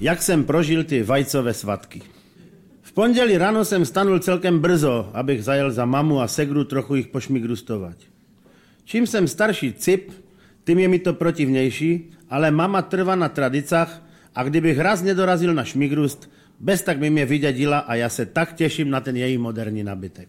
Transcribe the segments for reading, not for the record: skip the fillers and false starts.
Jak jsem prožil ty vajcové svatky. V pondělí ráno jsem stanul celkem brzo, abych zajel za mamu a segru trochu jich pošmigrustovat. Čím jsem starší cip, tím je mi to protivnější, ale mama trvá na tradicách a kdybych raz nedorazil na šmigrust, bez tak by mě vydědila a já se tak těším na ten její moderní nabytek.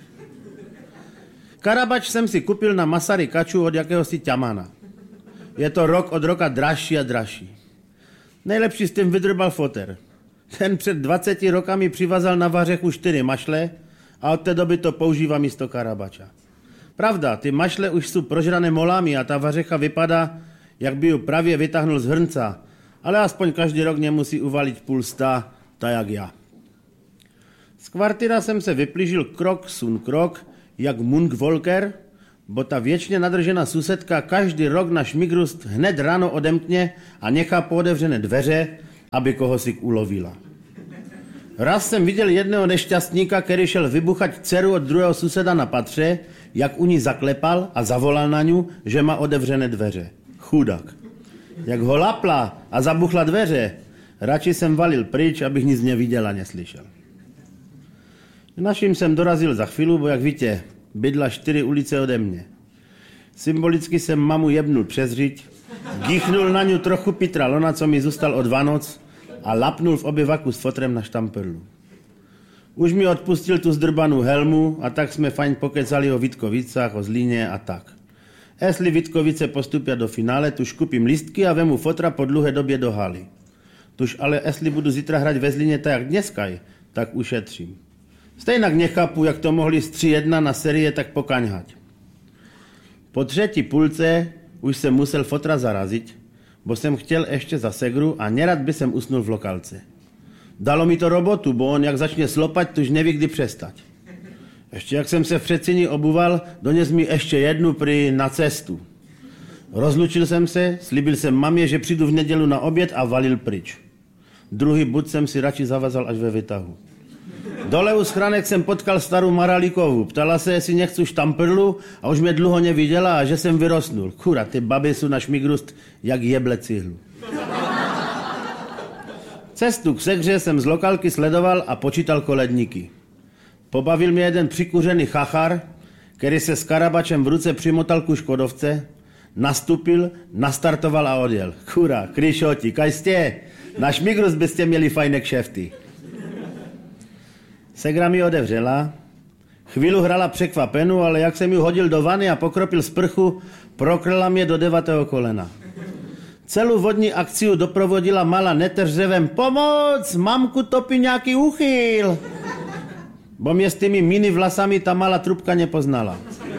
Karabač jsem si kupil na Masary kaču od jakéhosi ťamana. Je to rok od roka dražší a dražší. Nejlepší s tím vydrbal foter. Ten před 20 rokami přivazal na vařechu 4 mašle a od té doby to používá místo karabača. Pravda, ty mašle už jsou prožrané molami a ta vařecha vypadá, jak by ju právě vytáhnul z hrnca, ale aspoň každý rok nemusí uvalit půl sta, tak jak já. Z kvartíra jsem se vyplížil krok sun krok, jak Munk Volker, bo ta věčně nadržená susedka každý rok na šmigrust hned ráno odemkne a nechá pootevřené dveře, aby koho si ulovila. Raz jsem viděl jedného nešťastníka, který šel vybuchat dceru od druhého suseda na patře, jak u ní zaklepal a zavolal na ňu, že má otevřené dveře. Chudák. Jak ho lapla a zabuchla dveře, radši jsem valil pryč, abych nic neviděl a neslyšel. Naším jsem dorazil za chvíli, bo jak víte, bydla 4 ulice ode mě. Symbolicky jsem mamu jebnul přes řiď, gichnul na ňu trochu Petra Lona, co mi zůstal od Vánoc, a lapnul v obyvaku s fotrem na štamperlu. Už mi odpustil tu zdrbanou helmu a tak jsme fajn pokecali o Vítkovicách, o Zlíně a tak. Jestli Vítkovice postupia do finále, tuž kupím lístky a vemu fotra po dlouhé době do haly. Tuž ale jestli budu zítra hrať ve Zlíně tak jak dneskaj, tak ušetřím. Stejnak nechápu, jak to mohli z 3-1 na série tak pokaňhať. Po třetí půlce už jsem musel fotra zarazit, bo jsem chtěl ještě za segru a nerad by jsem usnul v lokalce. Dalo mi to robotu, bo on jak začne slopat, tuž neví, kdy přestať. Ještě jak jsem se v Předsíni obuval, dones mi ještě jednu na cestu. Rozlučil jsem se, slíbil jsem mamě, že přijdu v nedělu na oběd a valil pryč. Druhý bud jsem si radši zavazal až ve vytahu. Dole u schránek jsem potkal starou Maralíkovu. Ptala se, jestli nechci štamperlu a už mě dlouho neviděla a že jsem vyrostnul. Kura, ty baby jsou na šmigrust jak jeble cihlu. Cestu k segře jsem z lokálky sledoval a počítal koledníky. Pobavil mě jeden přikuřený chachar, který se s karabačem v ruce přimotal ku Škodovce, nastupil, nastartoval a odjel. Kura, kryšoti, kaj jste? Na šmigrust byste měli fajné kšefty. Segra mi otevřela, chvíli hrala překvapenu, ale jak jsem ji hodil do vany a pokropil sprchu, prokrla mě do 9. kolena. Celou vodní akciu doprovodila malá neteřevem pomoc, mamku topí nějaký uchyl. Bo mě s těmi mini vlasami ta malá trubka nepoznala.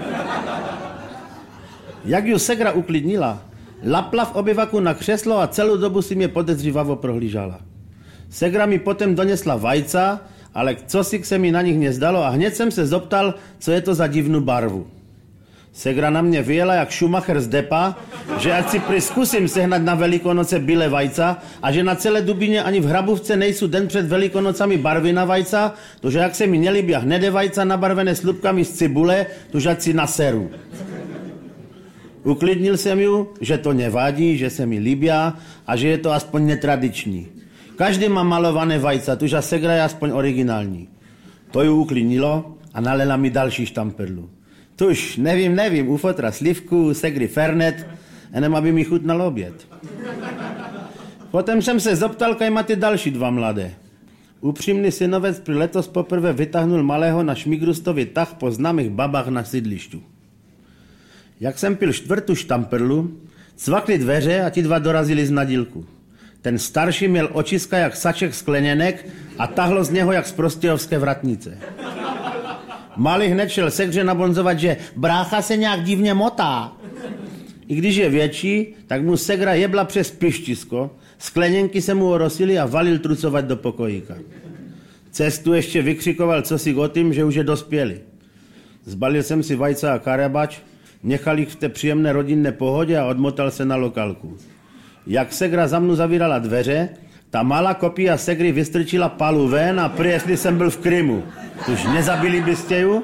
Jak ju segra uklidnila, lapla v obyvaku na křeslo a celou dobu si mě podezřívavo prohlížala. Segra mi potom donesla vajca, ale cosik se mi na nich nezdalo a hned jsem se zoptal, co je to za divnou barvu. Segra na mě vyjela jak Schumacher z depa, že ať si zkusím sehnat na Velikonoce bílé vajca a že na celé Dubině ani v Hrabůvce nejsou den před Velikonocami barvy na vajca, tože jak se mi nelíbí hnedé vajca nabarvené slupkami z cibule, tože ať si naseru. Uklidnil jsem ju, že to nevadí, že se mi líbí a že je to aspoň netradiční. Každý má malované vajca, tuž segra je aspoň originální. To ju uklidnilo a nalela mi další štamperlu. Tuž, nevím, u fotra slivku, u segry fernet, jenom aby mi chutnal oběd. Potom jsem se zoptal, kaj má ty další 2 mladé. Upřímný synovec pri letos poprvé vytáhnul malého na šmigrustovi tah po známých babách na sídlištu. Jak jsem pil 4. štamperlu, cvakli dveře a ti 2 dorazili z nadílku. Ten starší měl očiska jak saček skleněnek a tahlo z něho jak z prostějovské vratnice. Malý hned šel segře nabonzovat, že brácha se nějak divně motá. I když je větší, tak mu segra jebla přes pištisko, skleněnky se mu orosily a valil trucovat do pokojíka. Cestu ještě vykřikoval cosi o tím, že už je dospělý. Zbalil jsem si vajca a karabač, nechal jich v té příjemné rodinné pohodě a odmotal se na lokálku. Jak segra za mnou zavírala dveře, ta malá kopia segry vystrčila palu ven a prý, jestli jsem byl v Krymu. Už nezabili byste ju?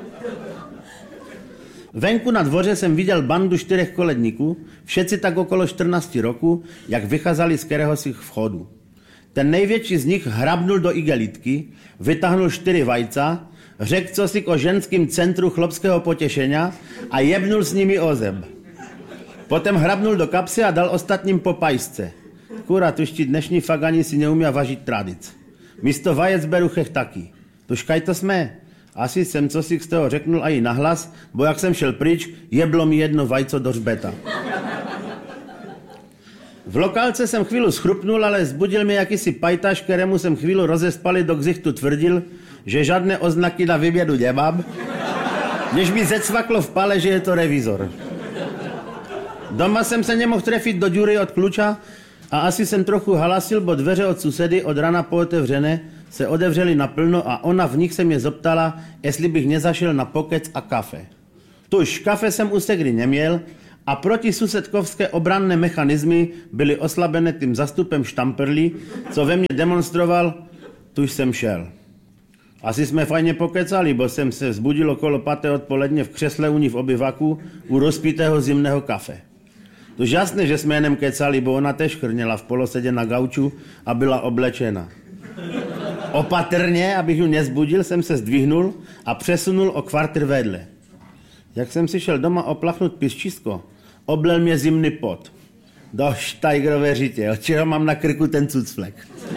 Venku na dvoře jsem viděl bandu 4 koledníků, všetci tak okolo 14 roku, jak vycházali z kteréhosi vchodu. Ten největší z nich hrabnul do igelitky, vytáhnul 4 vajca, řekl cosi o ženském centru chlopského potěšenia a jebnul s nimi o zeb. Potom hrabnul do kapsy a dal ostatním po pajsce. Kurá, tuž ti dnešní fagani si neumí važit tradic. Místo vajec beru chechtaky. Tužkaj to jsme. Asi jsem cosi z toho řeknul a i nahlas, bo jak jsem šel pryč, jeblo mi jedno vajco do hřbeta. V lokálce jsem chvíli schrupnul, ale zbudil mě jakýsi pajtaš, kterému jsem chvíli rozespali do ksichtu tvrdil, že žádné oznaky na vybědu nemám, než mi zecvaklo v pale, že je to revizor. Doma jsem se nemohl trefit do díry od kluča a asi jsem trochu halasil, bo dveře od susedy od rana pootevřené se otevřely naplno a ona v nich se mě zeptala, jestli bych nezašel na pokec a kafe. Tuž kafe jsem u segry neměl a protisusedkovské obranné mechanismy byly oslabené tím zastupem štamperlí, co ve mně demonstroval, tuž jsem šel. Asi jsme fajně pokecali, bo jsem se vzbudil okolo 5. odpoledne v křesle u ní v obyvaku u rozpitého zimného kafe. Tuž jasné, že jsme jenom kecali, bo ona tež chrněla v polosedě na gauču a byla oblečena. Opatrně, abych ju nezbudil, jsem se zdvihnul a přesunul o kvartr vedle. Jak jsem si šel doma oplachnout pisčisko, oblel mě zimný pot. Do štajgrové řitě, od čeho mám na krku ten cucflek.